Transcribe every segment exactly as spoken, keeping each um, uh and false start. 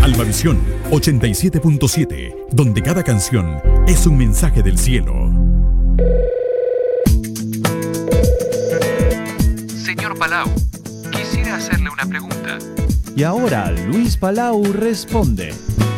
Almavisión ochenta y siete punto siete, donde cada canción es un mensaje del cielo. Señor Palau, quisiera hacerle una pregunta. Y ahora Luis Palau responde.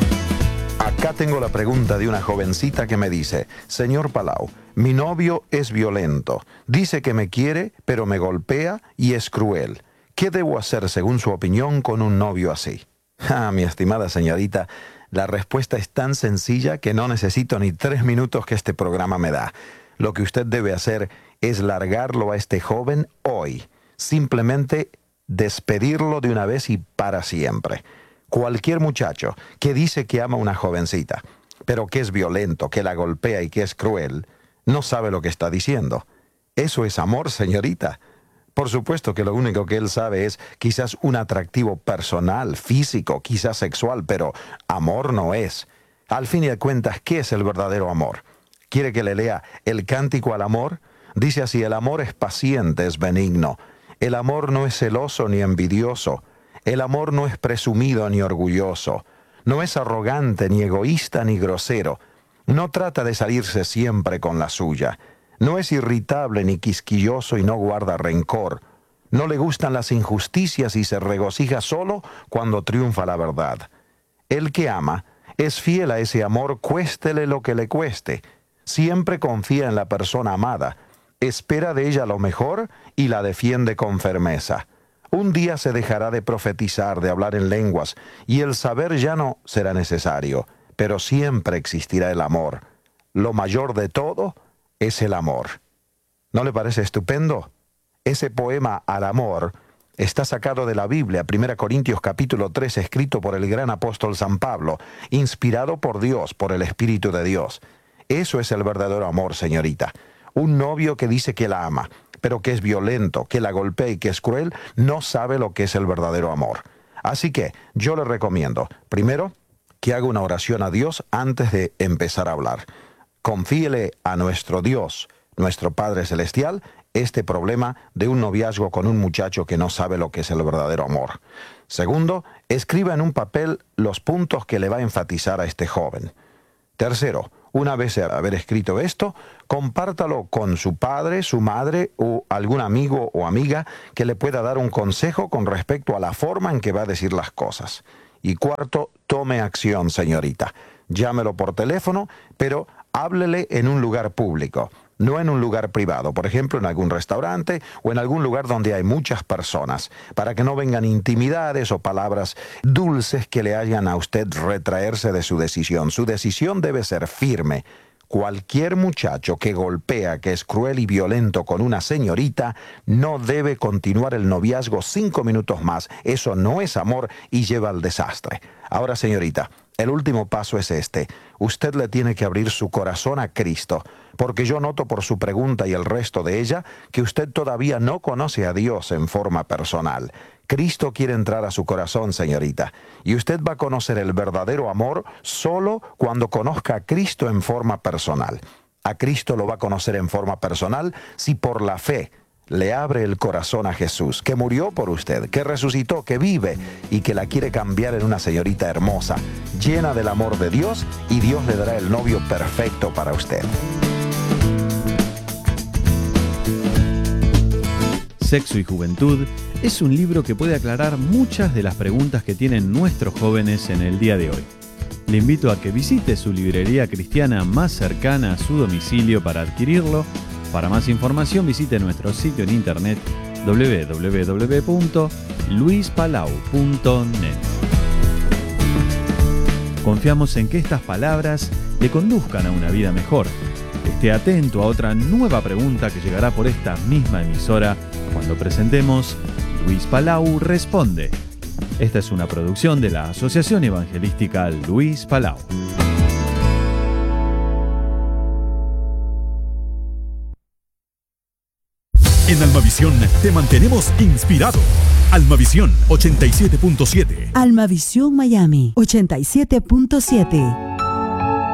Acá tengo la pregunta de una jovencita que me dice: Señor Palau, mi novio es violento, dice que me quiere, pero me golpea y es cruel. ¿Qué debo hacer según su opinión con un novio así? Ah, mi estimada señorita, la respuesta es tan sencilla que no necesito ni tres minutos que este programa me da. Lo que usted debe hacer es largarlo a este joven hoy. Simplemente despedirlo de una vez y para siempre. Cualquier muchacho que dice que ama a una jovencita, pero que es violento, que la golpea y que es cruel, no sabe lo que está diciendo. ¿Eso es amor, señorita? Por supuesto que lo único que él sabe es quizás un atractivo personal, físico, quizás sexual, pero amor no es. Al fin y al cuentas, ¿qué es el verdadero amor? ¿Quiere que le lea el Cántico al Amor? Dice así: el amor es paciente, es benigno. El amor no es celoso ni envidioso. El amor no es presumido ni orgulloso. No es arrogante, ni egoísta, ni grosero. No trata de salirse siempre con la suya. No es irritable ni quisquilloso y no guarda rencor. No le gustan las injusticias y se regocija solo cuando triunfa la verdad. El que ama es fiel a ese amor, cuéstele lo que le cueste. Siempre confía en la persona amada, espera de ella lo mejor y la defiende con firmeza. Un día se dejará de profetizar, de hablar en lenguas, y el saber ya no será necesario, pero siempre existirá el amor. Lo mayor de todo es el amor. ¿No le parece estupendo? Ese poema al amor está sacado de la Biblia, primera Corintios capítulo tres, escrito por el gran apóstol San Pablo, inspirado por Dios, por el Espíritu de Dios. Eso es el verdadero amor, señorita. Un novio que dice que la ama, pero que es violento, que la golpea y que es cruel, no sabe lo que es el verdadero amor. Así que yo le recomiendo, primero, que haga una oración a Dios antes de empezar a hablar. Confíele a nuestro Dios, nuestro Padre Celestial, este problema de un noviazgo con un muchacho que no sabe lo que es el verdadero amor. Segundo, escriba en un papel los puntos que le va a enfatizar a este joven. Tercero, una vez haber escrito esto, compártalo con su padre, su madre o algún amigo o amiga que le pueda dar un consejo con respecto a la forma en que va a decir las cosas. Y cuarto, tome acción, señorita. Llámelo por teléfono, pero háblele en un lugar público, no en un lugar privado, por ejemplo, en algún restaurante o en algún lugar donde hay muchas personas, para que no vengan intimidades o palabras dulces que le hagan a usted retraerse de su decisión. Su decisión debe ser firme. Cualquier muchacho que golpea, que es cruel y violento con una señorita, no debe continuar el noviazgo cinco minutos más. Eso no es amor y lleva al desastre. Ahora, señorita, el último paso es este. Usted le tiene que abrir su corazón a Cristo, porque yo noto por su pregunta y el resto de ella que usted todavía no conoce a Dios en forma personal. Cristo quiere entrar a su corazón, señorita, y usted va a conocer el verdadero amor solo cuando conozca a Cristo en forma personal. A Cristo lo va a conocer en forma personal si por la fe le abre el corazón a Jesús, que murió por usted, que resucitó, que vive y que la quiere cambiar en una señorita hermosa, llena del amor de Dios, y Dios le dará el novio perfecto para usted. Sexo y Juventud es un libro que puede aclarar muchas de las preguntas que tienen nuestros jóvenes en el día de hoy. Le invito a que visite su librería cristiana más cercana a su domicilio para adquirirlo. Para más información visite nuestro sitio en internet doble u doble u doble u punto luis palau punto net. Confiamos en que estas palabras le conduzcan a una vida mejor. Esté atento a otra nueva pregunta que llegará por esta misma emisora cuando presentemos Luis Palau Responde. Esta es una producción de la Asociación Evangelística Luis Palau. En Almavisión te mantenemos inspirado. Almavisión ochenta y siete punto siete. Almavisión Miami ochenta y siete punto siete.